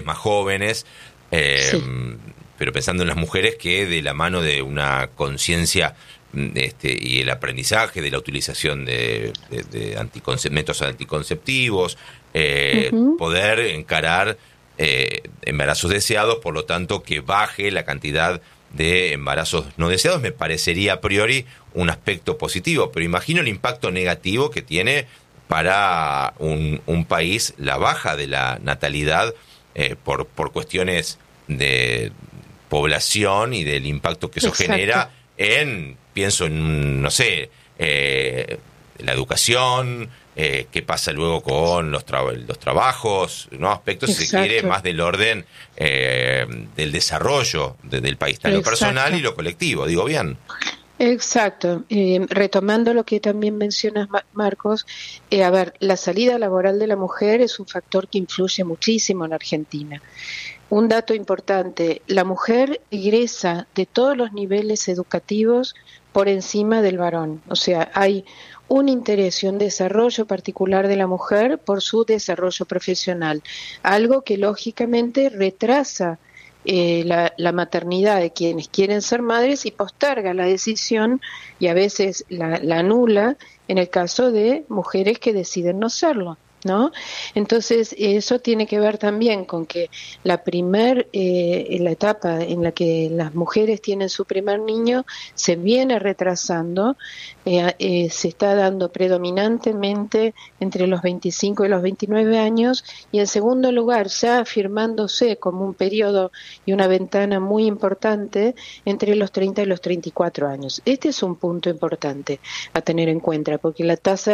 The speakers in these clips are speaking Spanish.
más jóvenes, Sí, pero pensando en las mujeres que de la mano de una conciencia y el aprendizaje de la utilización de métodos anticonceptivos, ujú, poder encarar embarazos deseados, por lo tanto que baje la cantidad de embarazos no deseados, me parecería a priori un aspecto positivo, pero imagino el impacto negativo que tiene para un país la baja de la natalidad por cuestiones de población y del impacto que eso exacto, genera pienso en, no sé, la educación, qué pasa luego con los trabajos, ¿no? Aspectos, si se quiere, exacto, más del orden del desarrollo del país, está lo personal y exacto. lo colectivo, digo bien. Exacto. Retomando lo que también mencionas, Marcos, a ver, la salida laboral de la mujer es un factor que influye muchísimo en Argentina. Un dato importante, la mujer egresa de todos los niveles educativos por encima del varón. O sea, hay un interés y un desarrollo particular de la mujer por su desarrollo profesional, algo que lógicamente retrasa la maternidad de quienes quieren ser madres y posterga la decisión y a veces la anula en el caso de mujeres que deciden no serlo. ¿No? Entonces, eso tiene que ver también con que la etapa en la que las mujeres tienen su primer niño se viene retrasando, se está dando predominantemente entre los 25 y los 29 años, y en segundo lugar, ya afirmándose como un periodo y una ventana muy importante entre los 30 y los 34 años. Este es un punto importante a tener en cuenta, porque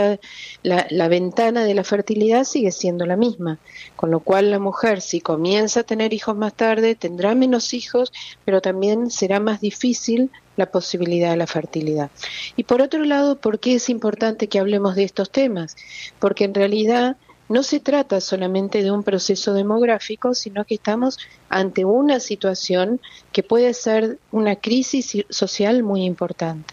la ventana de la fertilidad sigue siendo la misma, con lo cual la mujer, si comienza a tener hijos más tarde, tendrá menos hijos, pero también será más difícil la posibilidad de la fertilidad. Y por otro lado, ¿por qué es importante que hablemos de estos temas? Porque en realidad no se trata solamente de un proceso demográfico, sino que estamos ante una situación que puede ser una crisis social muy importante.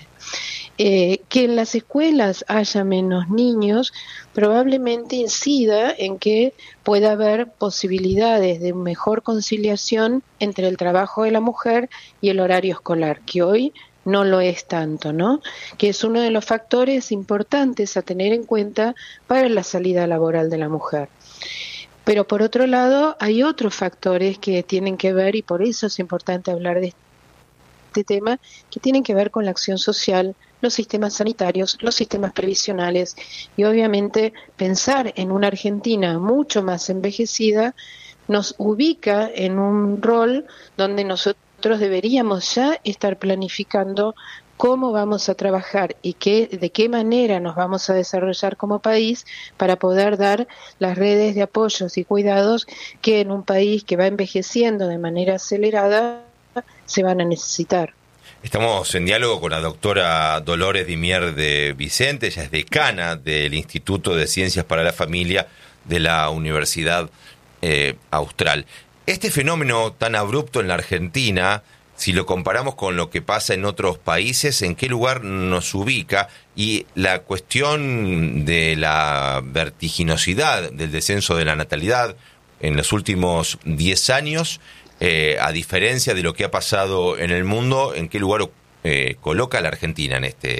Que en las escuelas haya menos niños probablemente incida en que pueda haber posibilidades de mejor conciliación entre el trabajo de la mujer y el horario escolar, que hoy no lo es tanto, ¿no? Que es uno de los factores importantes a tener en cuenta para la salida laboral de la mujer. Pero por otro lado, hay otros factores que tienen que ver, y por eso es importante hablar de este tema, que tienen que ver con la acción social, los sistemas sanitarios, los sistemas previsionales y obviamente pensar en una Argentina mucho más envejecida nos ubica en un rol donde nosotros deberíamos ya estar planificando cómo vamos a trabajar y de qué manera nos vamos a desarrollar como país para poder dar las redes de apoyos y cuidados que en un país que va envejeciendo de manera acelerada se van a necesitar. Estamos en diálogo con la doctora Dolores Dimier de Vicente, ella es decana del Instituto de Ciencias para la Familia de la Universidad Austral. Este fenómeno tan abrupto en la Argentina, si lo comparamos con lo que pasa en otros países, ¿en qué lugar nos ubica? Y la cuestión de la vertiginosidad del descenso de la natalidad en los últimos 10 años, a diferencia de lo que ha pasado en el mundo, ¿en qué lugar coloca a la Argentina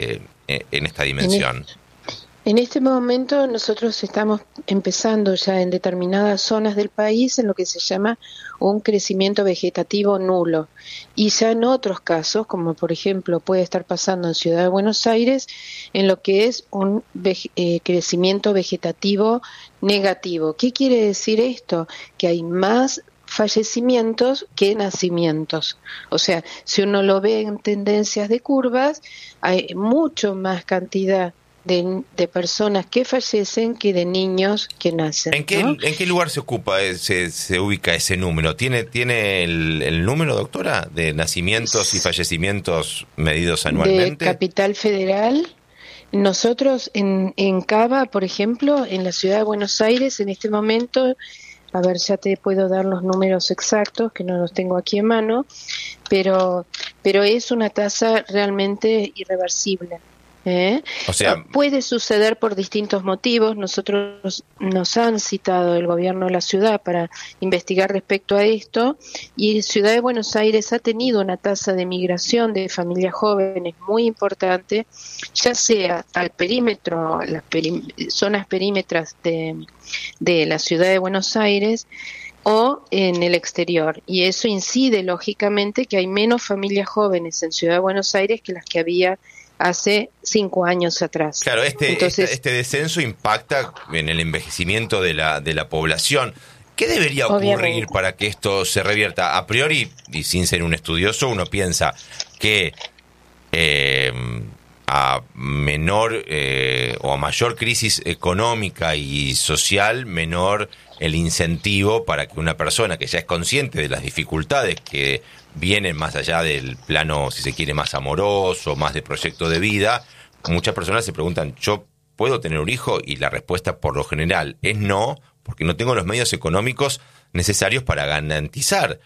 en esta En, dimensión? En este momento nosotros estamos empezando ya en determinadas zonas del país en lo que se llama un crecimiento vegetativo nulo, y ya en otros casos, como por ejemplo puede estar pasando en Ciudad de Buenos Aires, en lo que es un crecimiento vegetativo negativo. ¿Qué quiere decir esto? Que hay más fallecimientos que nacimientos. O sea, si uno lo ve en tendencias de curvas, hay mucho más cantidad de personas que fallecen que de niños que nacen, ¿no? En qué lugar se ocupa, se ubica ese número? ¿Tiene el número, doctora, de nacimientos y fallecimientos medidos De anualmente? Capital Federal, nosotros en Cava, por ejemplo, en la ciudad de Buenos Aires, en este momento, a ver, ya te puedo dar los números exactos, que no los tengo aquí en mano, pero es una tasa realmente irreversible. O sea, puede suceder por distintos motivos. Nosotros nos han citado el gobierno de la ciudad para investigar respecto a esto, y Ciudad de Buenos Aires ha tenido una tasa de migración de familias jóvenes muy importante, ya sea al perímetro, las zonas perímetras de la Ciudad de Buenos Aires o en el exterior, y eso incide lógicamente que hay menos familias jóvenes en Ciudad de Buenos Aires que las que había hace 5 años atrás. Claro, este descenso impacta en el envejecimiento de la población. ¿Qué debería ocurrir Obviamente para que esto se revierta? A priori, y sin ser un estudioso, uno piensa que a menor o a mayor crisis económica y social, menor el incentivo para que una persona que ya es consciente de las dificultades que vienen más allá del plano, si se quiere, más amoroso, más de proyecto de vida. Muchas personas se preguntan, ¿yo puedo tener un hijo? Y la respuesta por lo general es no, porque no tengo los medios económicos necesarios para garantizar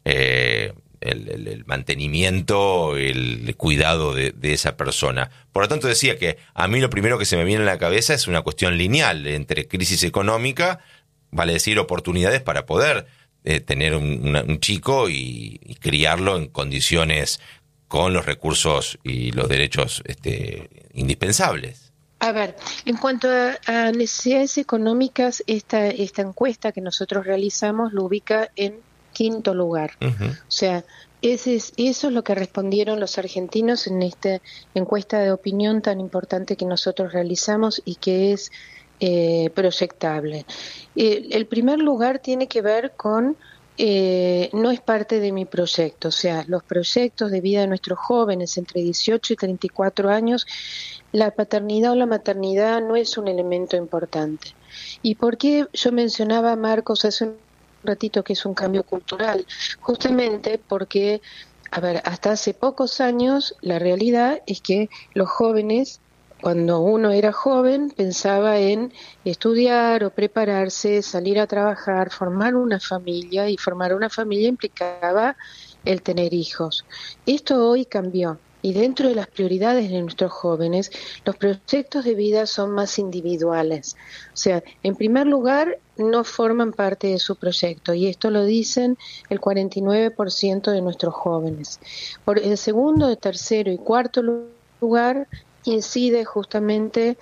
el mantenimiento, el cuidado de esa persona. Por lo tanto, decía que a mí lo primero que se me viene a la cabeza es una cuestión lineal entre crisis económica, vale decir, oportunidades para poder tener un chico y criarlo en condiciones con los recursos y los derechos indispensables. A ver, en cuanto a necesidades económicas, esta encuesta que nosotros realizamos lo ubica en 5º lugar. Uh-huh. O sea, eso es lo que respondieron los argentinos en esta encuesta de opinión tan importante que nosotros realizamos y que es proyectable. El primer lugar tiene que ver con no es parte de mi proyecto, o sea, los proyectos de vida de nuestros jóvenes entre 18 y 34 años, la paternidad o la maternidad no es un elemento importante. ¿Y por qué yo mencionaba, Marcos, hace un ratito que es un cambio cultural? Justamente porque, a ver, hasta hace pocos años la realidad es que los jóvenes, cuando uno era joven, pensaba en estudiar o prepararse, salir a trabajar, formar una familia, y formar una familia implicaba el tener hijos. Esto hoy cambió, y dentro de las prioridades de nuestros jóvenes, los proyectos de vida son más individuales. O sea, en primer lugar, no forman parte de su proyecto, y esto lo dicen el 49% de nuestros jóvenes. Por el segundo, tercero y cuarto lugar, incide justamente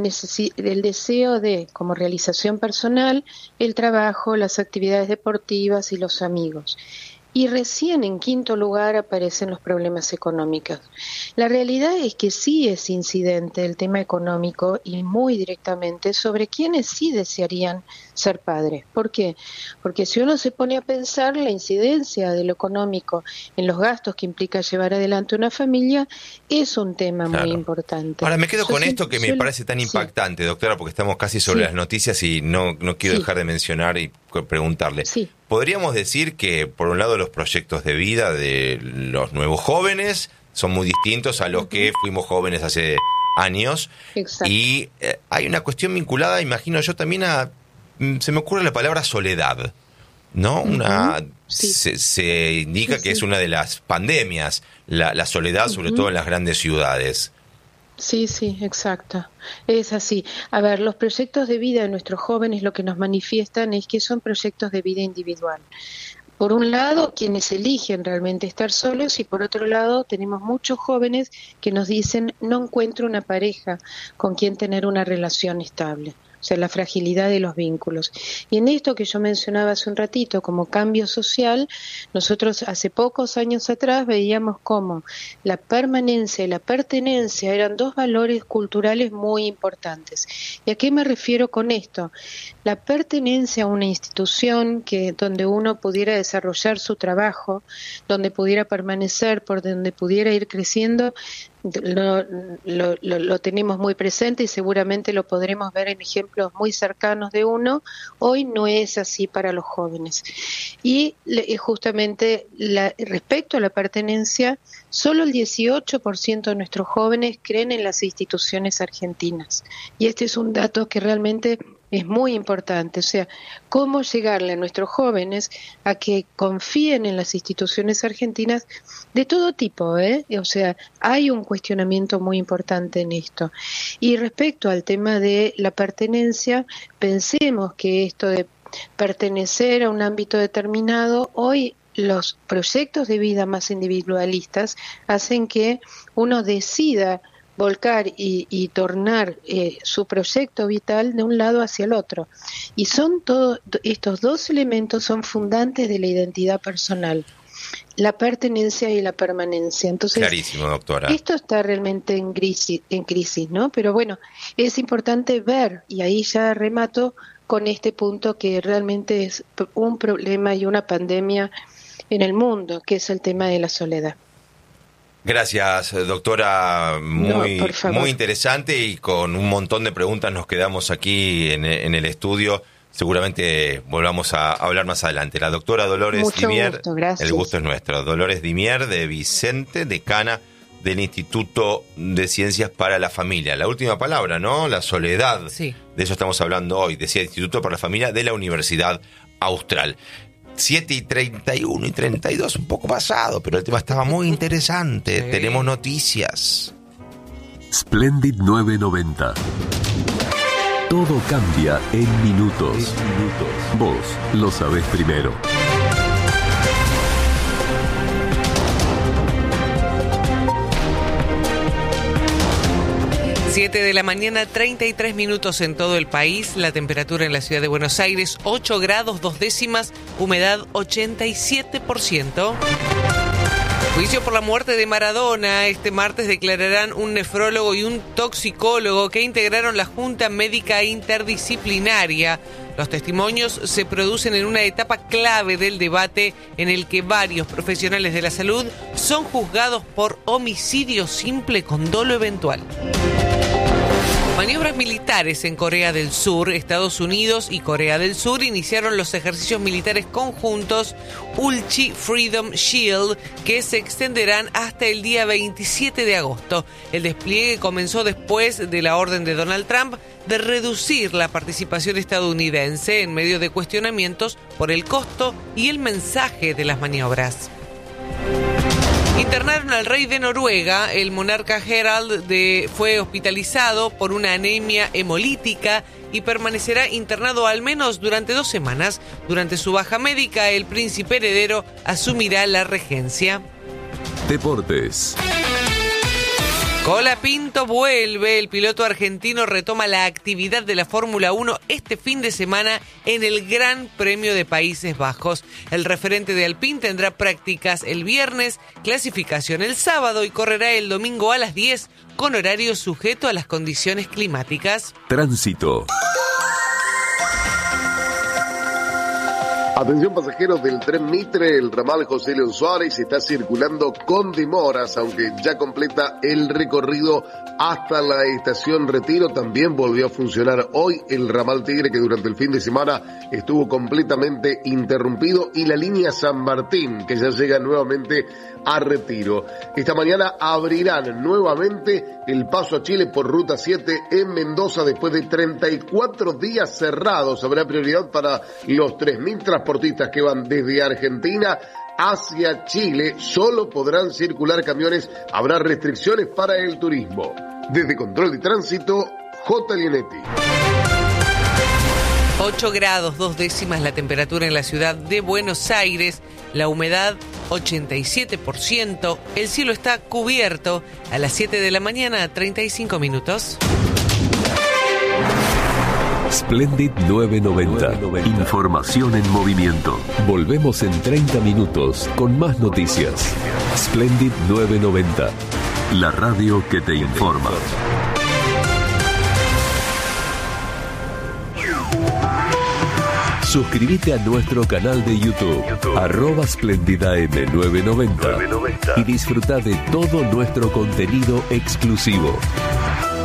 el deseo de, como realización personal, el trabajo, las actividades deportivas y los amigos. Y recién en 5º lugar aparecen los problemas económicos. La realidad es que sí es incidente el tema económico, y muy directamente sobre quiénes sí desearían ser padres. ¿Por qué? Porque si uno se pone a pensar, la incidencia de lo económico en los gastos que implica llevar adelante una familia es un tema muy importante. Ahora me quedo con esto que me parece tan impactante, doctora, porque estamos casi sobre las noticias y no quiero dejar de mencionar y preguntarle. Sí. ¿Podríamos decir que, por un lado, los proyectos de vida de los nuevos jóvenes son muy distintos a los que fuimos jóvenes hace años? Exacto. Y hay una cuestión vinculada, imagino yo, también se me ocurre la palabra soledad, ¿no? Se indica que es una de las pandemias, la soledad, sobre todo en las grandes ciudades. Sí, exacto. Es así. A ver, los proyectos de vida de nuestros jóvenes lo que nos manifiestan es que son proyectos de vida individual. Por un lado, quienes eligen realmente estar solos, y por otro lado, tenemos muchos jóvenes que nos dicen, no encuentro una pareja con quien tener una relación estable. O sea, la fragilidad de los vínculos. Y en esto que yo mencionaba hace un ratito, como cambio social, nosotros hace pocos años atrás veíamos cómo la permanencia y la pertenencia eran dos valores culturales muy importantes. ¿Y a qué me refiero con esto? La pertenencia a una institución donde uno pudiera desarrollar su trabajo, donde pudiera permanecer, por donde pudiera ir creciendo, lo tenemos muy presente y seguramente lo podremos ver en ejemplos muy cercanos de uno. Hoy no es así para los jóvenes. Y justamente respecto a la pertenencia, solo el 18% de nuestros jóvenes creen en las instituciones argentinas. Y este es un dato que realmente es muy importante. O sea, cómo llegarle a nuestros jóvenes a que confíen en las instituciones argentinas de todo tipo, O sea, hay un cuestionamiento muy importante en esto. Y respecto al tema de la pertenencia, pensemos que esto de pertenecer a un ámbito determinado, hoy los proyectos de vida más individualistas hacen que uno decida volcar y tornar su proyecto vital de un lado hacia el otro. Y son todos estos dos elementos son fundantes de la identidad personal, la pertenencia y la permanencia. Entonces, clarísimo, doctora. Esto está realmente en crisis, ¿no? Pero bueno, es importante ver, y ahí ya remato con este punto que realmente es un problema y una pandemia en el mundo, que es el tema de la soledad. Gracias, doctora, muy interesante, y con un montón de preguntas nos quedamos aquí en el estudio. Seguramente volvamos a hablar más adelante. La doctora Dolores Dimier, el gusto es nuestro. Dolores Dimier de Vicente, decana del Instituto de Ciencias para la Familia. La última palabra, ¿no? La soledad. Sí. De eso estamos hablando hoy. Decía Instituto para la Familia de la Universidad Austral. 7:31 y 32, un poco pasado, pero el tema estaba muy interesante. Sí. Tenemos noticias. Splendid 990. Todo cambia en minutos. Vos lo sabés primero. 7 de la mañana, 33 minutos en todo el país. La temperatura en la ciudad de Buenos Aires, 8 grados 2 décimas, humedad 87%. Juicio por la muerte de Maradona. Este martes declararán un nefrólogo y un toxicólogo que integraron la Junta Médica Interdisciplinaria. Los testimonios se producen en una etapa clave del debate en el que varios profesionales de la salud son juzgados por homicidio simple con dolo eventual. Maniobras militares en Corea del Sur. Estados Unidos y Corea del Sur iniciaron los ejercicios militares conjuntos Ulchi Freedom Shield, que se extenderán hasta el día 27 de agosto. El despliegue comenzó después de la orden de Donald Trump de reducir la participación estadounidense en medio de cuestionamientos por el costo y el mensaje de las maniobras. Internaron al rey de Noruega. El monarca Harald fue hospitalizado por una anemia hemolítica y permanecerá internado al menos durante 2 semanas. Durante su baja médica, el príncipe heredero asumirá la regencia. Deportes. Colapinto vuelve. El piloto argentino retoma la actividad de la Fórmula 1 este fin de semana en el Gran Premio de Países Bajos. El referente de Alpine tendrá prácticas el viernes, clasificación el sábado y correrá el domingo a las 10 con horario sujeto a las condiciones climáticas. Tránsito. Atención pasajeros del tren Mitre, el ramal José León Suárez está circulando con demoras, aunque ya completa el recorrido hasta la estación Retiro. También volvió a funcionar hoy el ramal Tigre, que durante el fin de semana estuvo completamente interrumpido, y la línea San Martín, que ya llega nuevamente a Retiro. Esta mañana abrirán nuevamente el paso a Chile por Ruta 7 en Mendoza después de 34 días cerrados. Habrá prioridad para los 3.000 transportistas que van desde Argentina hacia Chile. Solo podrán circular camiones. Habrá restricciones para el turismo. Desde Control de Tránsito, J. Lienetti. 8 grados 2 décimas la temperatura en la ciudad de Buenos Aires, la humedad 87%, el cielo está cubierto. A las 7 de la mañana, 35 minutos. Splendid 990. Información en movimiento. Volvemos en 30 minutos con más noticias. Splendid 990. La radio que te informa. Suscríbete a nuestro canal de YouTube, @SplendidAM990, y disfruta de todo nuestro contenido exclusivo.